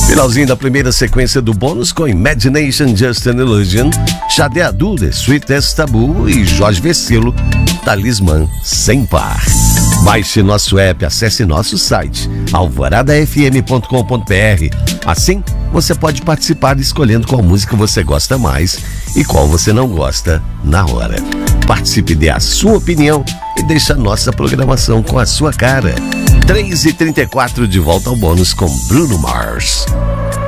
Finalzinho da primeira sequência do bônus com Imagination Just an Illusion, Xadé Adu, The Sweetest Taboo e Jorge Vecilo, Talismã Sem Par. Baixe nosso app, acesse nosso site alvoradafm.com.br. Assim, você pode participar escolhendo qual música você gosta mais e qual você não gosta na hora. Participe, dê a sua opinião e deixe a nossa programação com a sua cara. 3h34, de volta ao bônus com Bruno Mars.